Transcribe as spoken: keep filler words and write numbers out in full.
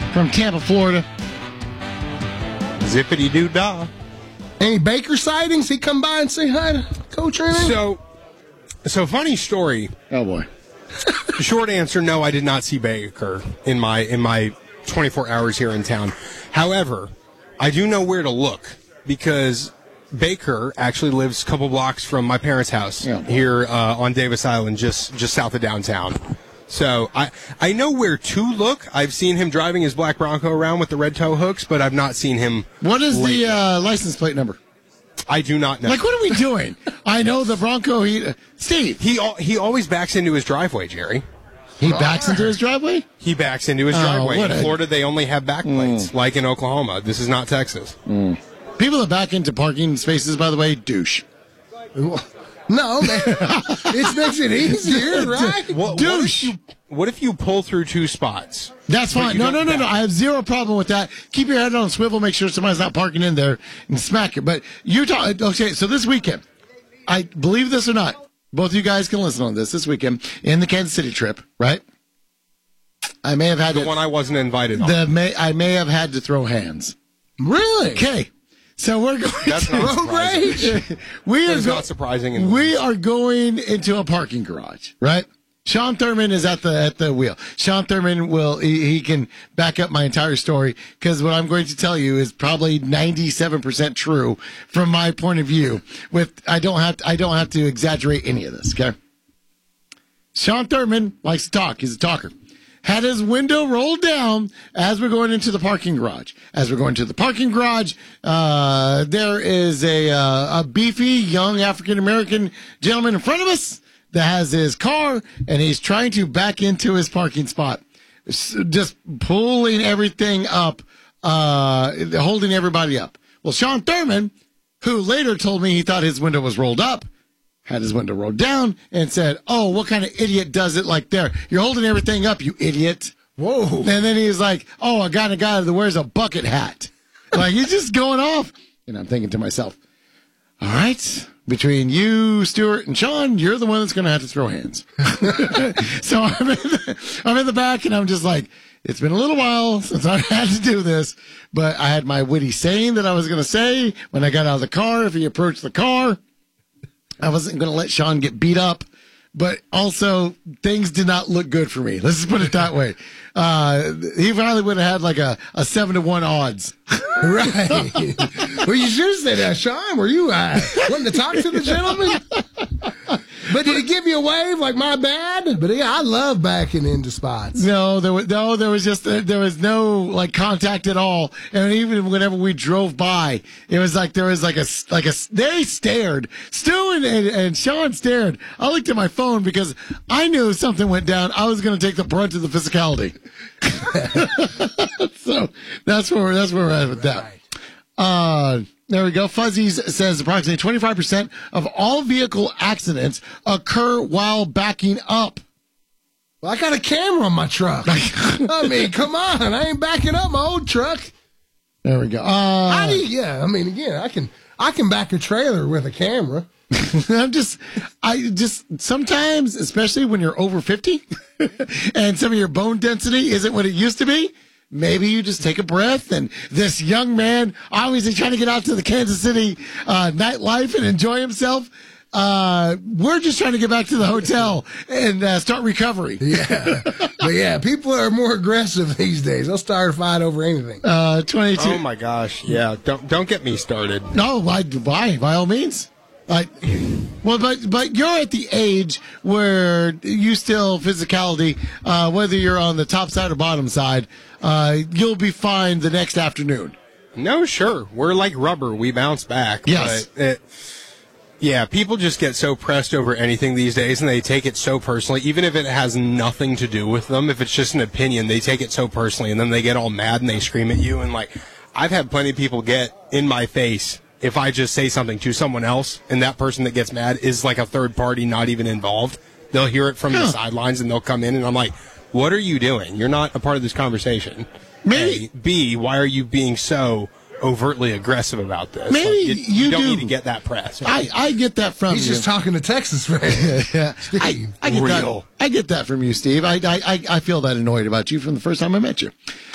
from Tampa, Florida. Zippity doo dah. Any Baker sightings? He come by and say hi to Coach or anything? So, so funny story. Oh boy. Short answer: no, I did not see Baker in my in my twenty-four hours here in town. However, I do know where to look because Baker actually lives a couple blocks from my parents' house yeah. here uh, on Davis Island, just just south of downtown. So I I know where to look. I've seen him driving his black Bronco around with the red tow hooks, but I've not seen him. What is lately. the uh, license plate number? I do not know. Like, what are we doing? I know the Bronco. He, uh, Steve. He al- he always backs into his driveway, Jerry. He backs into his driveway? He backs into his Oh, driveway. what In a- Florida, they only have back plates, Mm. like in Oklahoma. This is not Texas. Mm. People that back into parking spaces, by the way, douche. No, man. It makes it easier, right? What, what, if you, what if you pull through two spots? That's But fine. you No, no, don't no, no. back? I have zero problem with that. Keep your head on a swivel. Make sure somebody's not parking in there and smack it. But you talk. Okay, so this weekend, I believe this or not, both of you guys can listen on this this weekend in the Kansas City trip, right? I may have had The to, one I wasn't invited on. the may I may have had to throw hands. Really? Okay, so we're going. That's to, not surprising. we That are is go- not surprising. In We are going into a parking garage, right? Sean Thurman is at the at the wheel. Sean Thurman will he, he can back up my entire story because what I'm going to tell you is probably ninety-seven percent true from my point of view. With I don't have to, I don't have to exaggerate any of this. Okay. Sean Thurman likes to talk. He's a talker. Had his window rolled down as we're going into the parking garage. As we're going to the parking garage, uh, there is a uh, a beefy young African American gentleman in front of us that has his car, and he's trying to back into his parking spot, S- just pulling everything up, uh, holding everybody up. Well, Sean Thurman, who later told me he thought his window was rolled up, had his window rolled down and said, "Oh, what kind of idiot does it like there? You're holding everything up, you idiot." Whoa. And then he was like, "Oh, I got a guy that wears a bucket hat." Like, he's just going off. And I'm thinking to myself, all right, between you, Stuart, and Sean, you're the one that's going to have to throw hands. So I'm in, the, I'm in the back, and I'm just like, it's been a little while since I had to do this, but I had my witty saying that I was going to say when I got out of the car. If he approached the car, I wasn't going to let Sean get beat up, but also things did not look good for me. Let's just put it that way. Uh, he probably would have had like a, a seven to one odds. Right. Well, you should have said that, Sean. Were you uh, wanting to talk to the gentleman? But did he give you a wave like my bad? But yeah, I love backing into spots. No, there was no, there was just there was no like contact at all. And even whenever we drove by, it was like there was like a like a they stared. Stu and, and, and Sean stared. I looked at my phone because I knew if something went down, I was going to take the brunt of the physicality. So that's where that's where we're at with that. Uh, there we go. Fuzzies says approximately twenty-five percent of all vehicle accidents occur while backing up. Well, I got a camera on my truck. I mean, come on. I ain't backing up my old truck. There we go. Uh, How do you, yeah, I mean, again, I can I can back a trailer with a camera. I'm just, I just, sometimes, especially when you're over fifty and some of your bone density isn't what it used to be, maybe you just take a breath. And this young man, obviously trying to get out to the Kansas City uh, nightlife and enjoy himself. Uh, we're just trying to get back to the hotel and uh, start recovery. Yeah. But yeah, people are more aggressive these days. They'll start a fight over anything. Uh, twenty-two. Oh my gosh! Yeah, don't don't get me started. No, why? Why? By all means. Like, well, but but you're at the age where you still physicality, uh, whether you're on the top side or bottom side, uh, you'll be fine the next afternoon. No, sure, we're like rubber. We bounce back. Yes. But it, yeah, people just get so pressed over anything these days, and they take it so personally. Even if it has nothing to do with them, if it's just an opinion, they take it so personally, and then they get all mad and they scream at you. And like, I've had plenty of people get in my face if I just say something to someone else, and that person that gets mad is like a third party, not even involved. They'll hear it from Huh. the sidelines, and they'll come in, and I'm like, what are you doing? You're not a part of this conversation. Maybe- A. B, why are you being so overtly aggressive about this? Maybe Like, you, you don't do. need to get that press. I, I get that from He's you. just talking to Texas fans. Yeah. I, Steve. I get Real. that. I get that from you, Steve. I, I I I feel that annoyed about you from the first time I met you.